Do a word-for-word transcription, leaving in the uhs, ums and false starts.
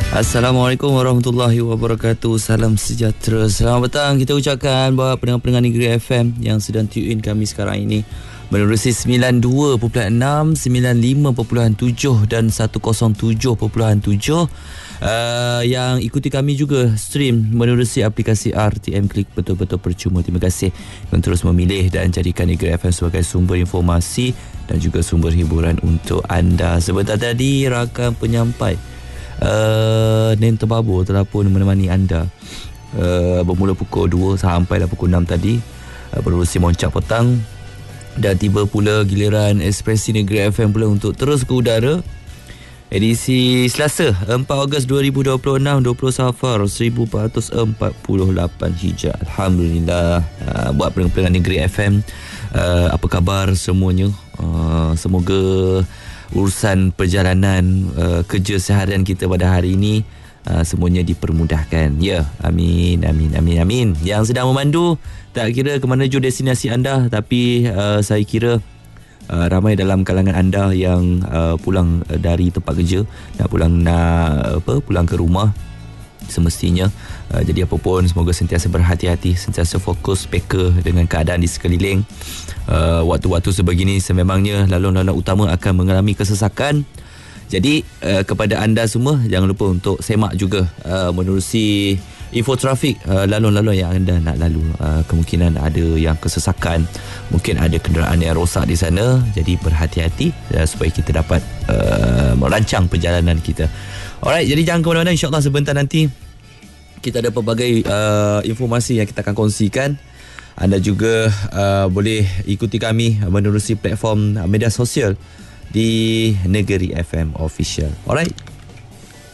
Assalamualaikum warahmatullahi wabarakatuh. Salam sejahtera. Selamat petang kita ucapkan buat pendengar-pendengar Negeri F M yang sedang tune in kami sekarang ini menerusi sembilan puluh dua perpuluhan enam, sembilan puluh lima perpuluhan tujuh dan seratus tujuh perpuluhan tujuh. Uh, yang ikuti kami juga stream menerusi aplikasi R T M Klik, betul-betul percuma. Terima kasih yang terus memilih dan jadikan Negeri F M sebagai sumber informasi dan juga sumber hiburan untuk anda. Sebentar tadi rakan penyampai Uh, Nen Terbabur telah pun menemani anda uh, bermula pukul dua sampailah pukul enam tadi, uh, berurusi moncak petang. Dan tiba pula giliran Ekspresi Negeri F M pula untuk terus ke udara. Edisi Selasa empat Ogos dua ribu dua puluh enam, dua puluh Safar seribu empat ratus empat puluh lapan Hijrah. Alhamdulillah. uh, Buat pendengar Negeri F M, uh, apa khabar semuanya? uh, Semoga urusan perjalanan uh, kerja seharian kita pada hari ini uh, semuanya dipermudahkan. Ya, amin, amin, amin, amin. Yang sedang memandu, tak kira ke mana jua destinasi anda, tapi uh, saya kira uh, ramai dalam kalangan anda yang uh, pulang dari tempat kerja, nak pulang nak apa, pulang ke rumah semestinya. Uh, jadi apa pun, semoga sentiasa berhati-hati, sentiasa fokus, peka dengan keadaan di sekeliling. Uh, waktu-waktu sebegini sememangnya laluan-laluan utama akan mengalami kesesakan. Jadi uh, kepada anda semua, jangan lupa untuk semak juga uh, menerusi info trafik uh, laluan-laluan yang anda nak lalu. Uh, kemungkinan ada yang kesesakan, mungkin ada kenderaan yang rosak di sana. Jadi berhati-hati uh, supaya kita dapat uh, merancang perjalanan kita. Alright, jadi jangan ke mana-mana. InsyaAllah sebentar nanti kita ada pelbagai uh, informasi yang kita akan kongsikan. Anda juga uh, boleh ikuti kami menerusi platform media sosial di Negeri F M Official. Alright.